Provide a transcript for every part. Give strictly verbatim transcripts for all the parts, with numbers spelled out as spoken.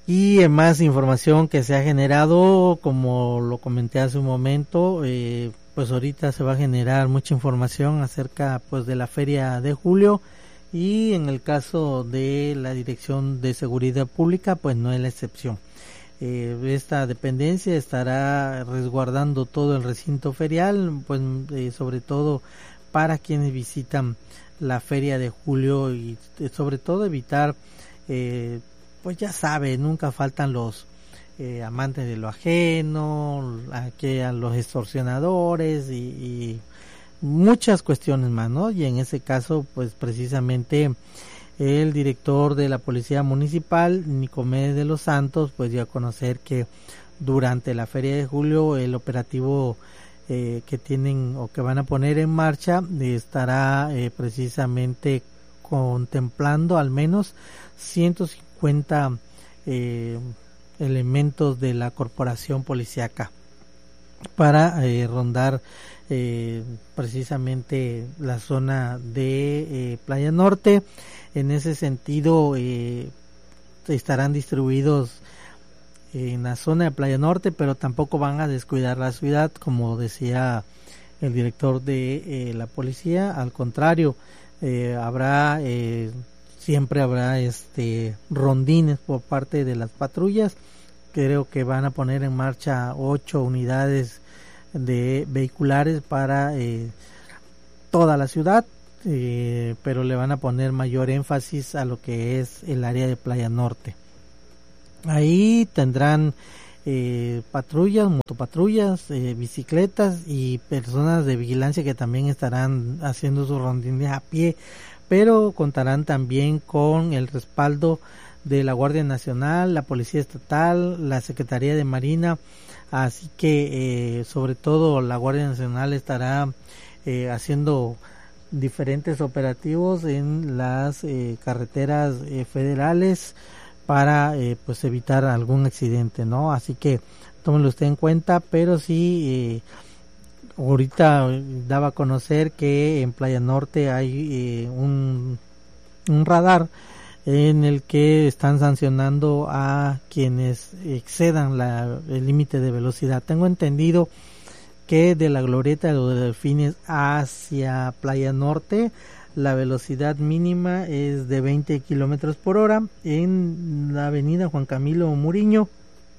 Y en más información que se ha generado, como lo comenté hace un momento, eh, pues ahorita se va a generar mucha información acerca pues de la Feria de Julio, y en el caso de la Dirección de Seguridad Pública pues no es la excepción. Eh, esta dependencia estará resguardando todo el recinto ferial, pues eh, sobre todo para quienes visitan la Feria de Julio, y eh, sobre todo evitar eh, pues ya sabe, nunca faltan los eh, amantes de lo ajeno, aquí a los extorsionadores y, y muchas cuestiones más, ¿no? Y en ese caso, pues precisamente el director de la Policía Municipal, Nicomedes de los Santos, pues dio a conocer que durante la Feria de Julio el operativo eh, que tienen o que van a poner en marcha eh, estará eh, precisamente contemplando al menos ciento cincuenta eh, elementos de la corporación policíaca para eh, rondar eh, precisamente la zona de eh, Playa Norte. En ese sentido eh, estarán distribuidos en la zona de Playa Norte, pero tampoco van a descuidar la ciudad, como decía el director de eh, la policía. Al contrario, eh, habrá eh, siempre habrá este rondines por parte de las patrullas. Creo que van a poner en marcha ocho unidades de vehiculares para eh, toda la ciudad, eh, pero le van a poner mayor énfasis a lo que es el área de Playa Norte. Ahí tendrán eh, patrullas, motopatrullas, eh, bicicletas y personas de vigilancia que también estarán haciendo sus rondines a pie, pero contarán también con el respaldo de la Guardia Nacional, la Policía Estatal, la Secretaría de Marina, así que eh, sobre todo la Guardia Nacional estará eh, haciendo diferentes operativos en las eh, carreteras eh, federales para eh, pues evitar algún accidente, ¿no? Así que tómenlo usted en cuenta, pero sí eh, ahorita daba a conocer que en Playa Norte hay eh, un, un radar en el que están sancionando a quienes excedan la, el límite de velocidad. Tengo entendido que de la glorieta de los Delfines hacia Playa Norte la velocidad mínima es de veinte kilómetros por hora. En la avenida Juan Camilo Muriño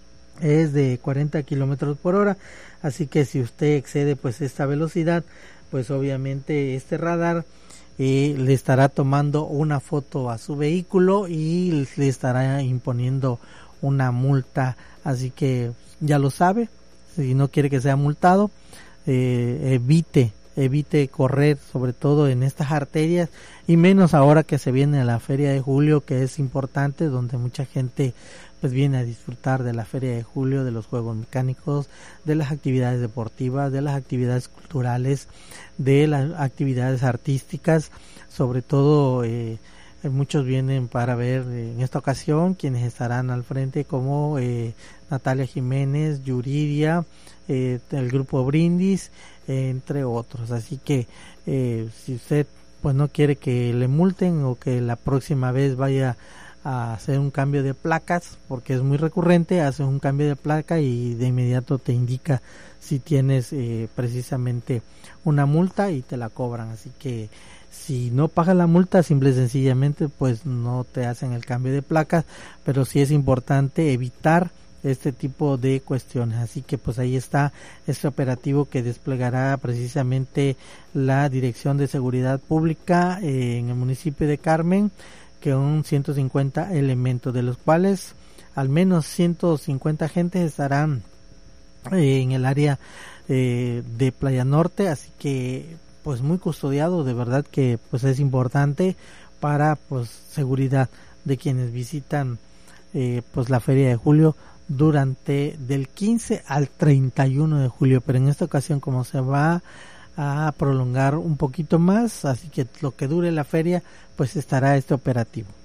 es de cuarenta kilómetros por hora, así que si usted excede pues esta velocidad, pues obviamente este radar eh, le estará tomando una foto a su vehículo y le estará imponiendo una multa, así que ya lo sabe. Si no quiere que sea multado, eh, evite evite correr, sobre todo en estas arterias, y menos ahora que se viene la Feria de Julio, que es importante, donde mucha gente pues viene a disfrutar de la Feria de Julio, de los juegos mecánicos, de las actividades deportivas, de las actividades culturales, de las actividades artísticas. Sobre todo eh, muchos vienen para ver eh, en esta ocasión quienes estarán al frente, como eh, Natalia Jiménez, Yuridia, eh, el grupo Brindis, eh, entre otros. Así que eh, si usted pues no quiere que le multen o que la próxima vez vaya a hacer un cambio de placas, porque es muy recurrente, hace un cambio de placa y de inmediato te indica si tienes eh, precisamente una multa y te la cobran. Así que si no pagas la multa, simple y sencillamente pues no te hacen el cambio de placas, pero sí es importante evitar este tipo de cuestiones. Así que pues ahí está este operativo que desplegará precisamente la Dirección de Seguridad Pública eh, en el municipio de Carmen, que son ciento cincuenta elementos, de los cuales al menos ciento cincuenta agentes estarán eh, en el área eh, de Playa Norte, así que pues muy custodiado, de verdad que pues es importante para pues seguridad de quienes visitan eh, pues la Feria de Julio durante del quince al treinta y uno de julio, pero en esta ocasión como se va a prolongar un poquito más, así que lo que dure la feria pues estará este operativo.